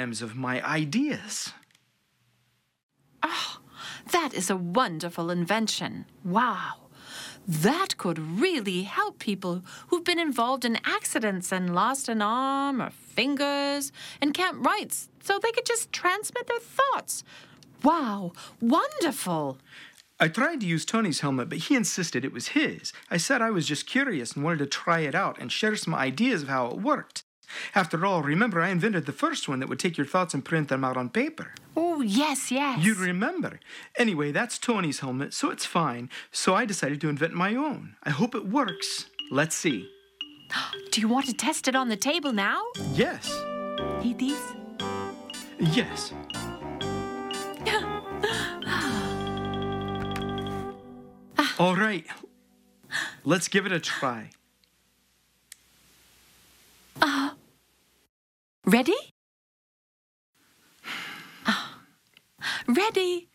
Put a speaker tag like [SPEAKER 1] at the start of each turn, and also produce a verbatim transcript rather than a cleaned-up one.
[SPEAKER 1] holograms of my ideas.
[SPEAKER 2] Oh, that is a wonderful invention. Wow. That could really help people who've been involved in accidents and lost an arm or fingers and can't write, so they could just transmit their thoughts. Wow, wonderful.
[SPEAKER 1] I tried to use Tony's helmet, but he insisted it was his. I said I was just curious and wanted to try it out and share some ideas of how it worked. After all, remember, I invented the first one that would take your thoughts and print them out on paper.
[SPEAKER 2] Oh, yes, yes.
[SPEAKER 1] You remember. Anyway, that's Tony's helmet, so it's fine. So I decided to invent my own. I hope it works. Let's see.
[SPEAKER 2] Do you want to test it on the table now?
[SPEAKER 1] Yes.
[SPEAKER 2] Need these?
[SPEAKER 1] Yes. All right. Let's give it a try.
[SPEAKER 2] Uh, ready? Uh, ready?